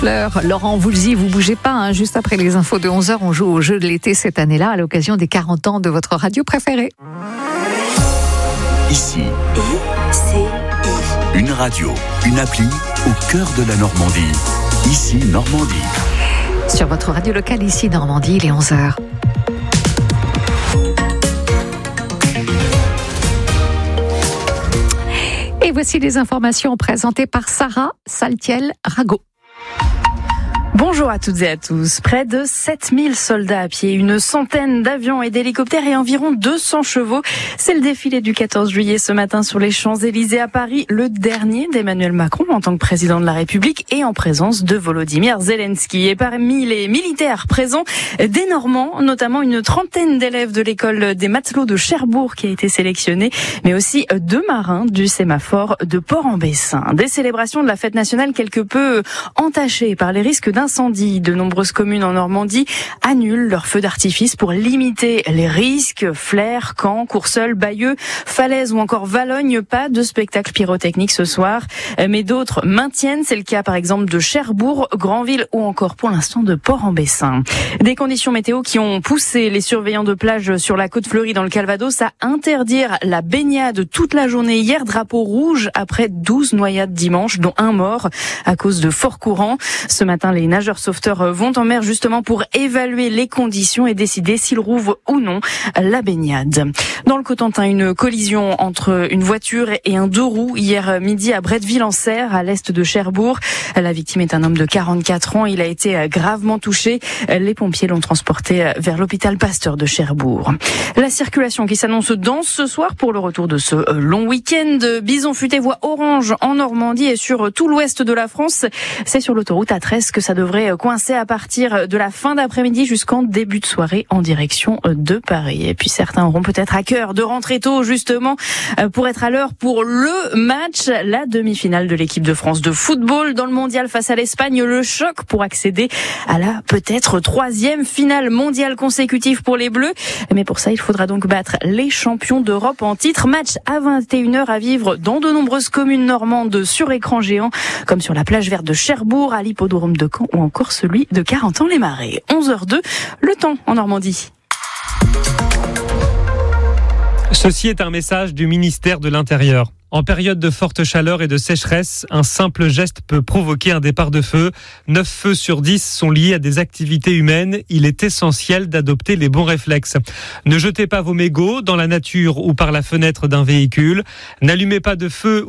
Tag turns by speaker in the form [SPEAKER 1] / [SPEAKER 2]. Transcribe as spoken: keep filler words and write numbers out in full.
[SPEAKER 1] L'heure, Laurent Voulzy, vous bougez pas, hein, juste après les infos de onze heures, on joue au jeu de l'été cette année-là à l'occasion des quarante ans de votre radio préférée.
[SPEAKER 2] Ici,
[SPEAKER 3] I C I.
[SPEAKER 2] une radio, une appli au cœur de la Normandie. Ici, Normandie.
[SPEAKER 1] Sur votre radio locale, ici Normandie, il est onze heures. Et voici les informations présentées par Sarah Saltiel-Rago.
[SPEAKER 4] Bonjour à toutes et à tous. Près de sept mille soldats à pied, une centaine d'avions et d'hélicoptères et environ deux cents chevaux. C'est le défilé du quatorze juillet ce matin sur les Champs-Élysées à Paris, le dernier d'Emmanuel Macron en tant que président de la République et en présence de Volodymyr Zelensky. Et parmi les militaires présents, des Normands, notamment une trentaine d'élèves de l'école des matelots de Cherbourg qui a été sélectionnée, mais aussi deux marins du sémaphore de Port-en-Bessin. Des célébrations de la fête nationale quelque peu entachées par les risques d'incendie. De nombreuses communes en Normandie annulent leurs feux d'artifice pour limiter les risques. Flers, Caen, Courseulles, Bayeux, Falaise ou encore Valognes, pas de spectacle pyrotechnique ce soir. Mais d'autres maintiennent. C'est le cas par exemple de Cherbourg, Granville ou encore pour l'instant de Port-en-Bessin. Des conditions météo qui ont poussé les surveillants de plage sur la côte fleurie dans le Calvados à interdire la baignade toute la journée hier. Drapeau rouge après douze noyades dimanche, dont un mort à cause de forts courants. Ce matin, les nageurs sauveteurs vont en mer justement pour évaluer les conditions et décider s'ils rouvrent ou non la baignade. Dans le Cotentin, une collision entre une voiture et un deux roues hier midi à Bretteville-en-Serre, à l'est de Cherbourg. La victime est un homme de quarante-quatre ans. Il a été gravement touché. Les pompiers l'ont transporté vers l'hôpital Pasteur de Cherbourg. La circulation qui s'annonce dense ce soir pour le retour de ce long week-end. Bison futé voie orange en Normandie et sur tout l'ouest de la France. C'est sur l'autoroute A treize que ça devrait coincer à partir de la fin d'après-midi jusqu'en début de soirée en direction de Paris. Et puis certains auront peut-être à cœur de rentrer tôt justement pour être à l'heure pour le match, la demi-finale de l'équipe de France de football dans le mondial face à l'Espagne. Le choc pour accéder à la peut-être troisième finale mondiale consécutive pour les Bleus. Mais pour ça, il faudra donc battre les champions d'Europe en titre. Match à vingt et une heures à vivre dans de nombreuses communes normandes sur écran géant, comme sur la plage verte de Cherbourg, à l'hippodrome de Caen ou encore celui de Carentan-les-Marais. onze heures deux, le temps en Normandie.
[SPEAKER 5] Ceci est un message du ministère de l'Intérieur. En période de forte chaleur et de sécheresse, un simple geste peut provoquer un départ de feu. neuf feux sur dix sont liés à des activités humaines. Il est essentiel d'adopter les bons réflexes. Ne jetez pas vos mégots dans la nature ou par la fenêtre d'un véhicule. N'allumez pas de feu